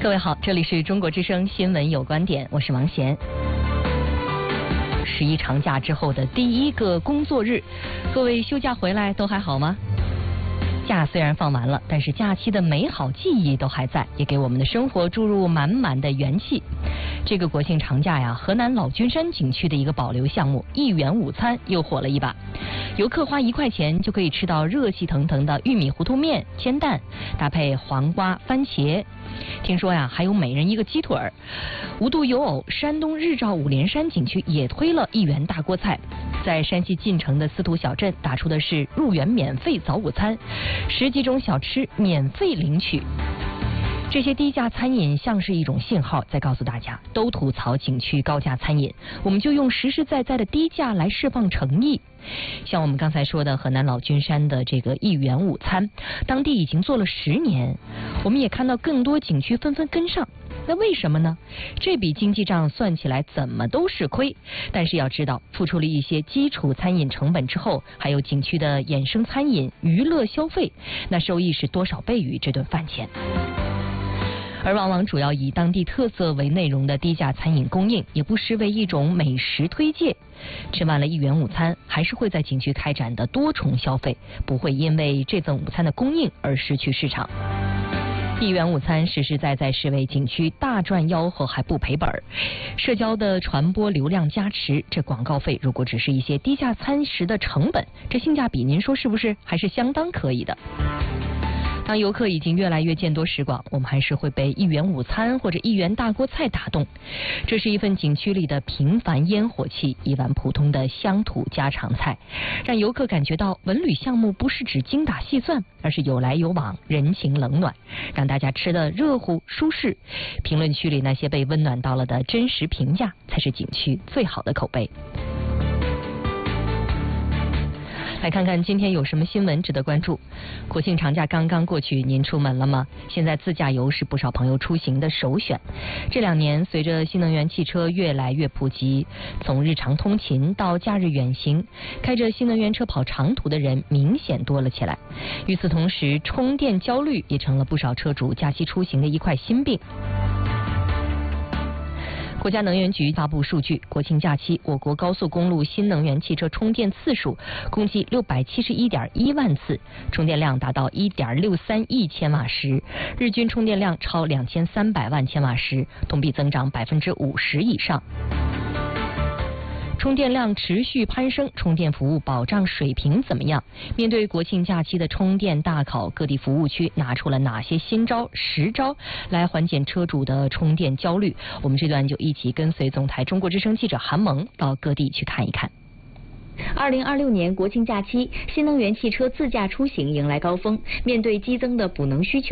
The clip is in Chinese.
各位好，这里是中国之声新闻有观点，我是王贤。11长假之后的第一个工作日，各位休假回来都还好吗？假虽然放完了，但是假期的美好记忆都还在，也给我们的生活注入满满的元气。这个国庆长假呀，河南老君山景区的一个保留项目1元午餐又火了一把，游客花1块钱就可以吃到热气腾腾的玉米糊涂面、煎蛋，搭配黄瓜、番茄。听说呀，还有每人一个鸡腿儿。无独有偶，山东日照五连山景区也推了1元大锅菜，在山西晋城的司徒小镇打出的是入园免费早午餐，10几种小吃免费领取。这些低价餐饮像是一种信号，在告诉大家，都吐槽景区高价餐饮，我们就用实实在在的低价来释放诚意。像我们刚才说的河南老君山的这个1元午餐，当地已经做了10年，我们也看到更多景区纷纷跟上。那为什么呢？这笔经济账算起来怎么都是亏，但是要知道，付出了一些基础餐饮成本之后，还有景区的衍生餐饮、娱乐消费，那收益是多少倍于这顿饭钱。而往往主要以当地特色为内容的低价餐饮供应，也不失为一种美食推介。吃完了1元午餐，还是会在景区开展的多重消费，不会因为这份午餐的供应而失去市场。1元午餐实实在在是为景区大赚吆喝，还不赔本。社交的传播流量加持，这广告费如果只是一些低价餐食的成本，这性价比您说是不是还是相当可以的？当游客已经越来越见多识广，我们还是会被1元午餐或者1元大锅菜打动。这是一份景区里的平凡烟火气，一碗普通的乡土家常菜，让游客感觉到文旅项目不是指精打细算，而是有来有往，人情冷暖，让大家吃得热乎舒适。评论区里那些被温暖到了的真实评价，才是景区最好的口碑。来看看今天有什么新闻值得关注。国庆长假刚刚过去，您出门了吗？现在自驾游是不少朋友出行的首选。这2年，随着新能源汽车越来越普及，从日常通勤到假日远行，开着新能源车跑长途的人明显多了起来。与此同时，充电焦虑也成了不少车主假期出行的一块心病。国家能源局发布数据，国庆假期我国高速公路新能源汽车充电次数共计671.1万次，充电量达到1.63亿千瓦时，日均充电量超2300万千瓦时，同比增长50%以上。充电量持续攀升，充电服务保障水平怎么样？面对国庆假期的充电大考，各地服务区拿出了哪些新招实招来缓解车主的充电焦虑？我们这段就一起跟随总台中国之声记者韩萌到各地去看一看。 2026年国庆假期，新能源汽车自驾出行迎来高峰。面对激增的补能需求，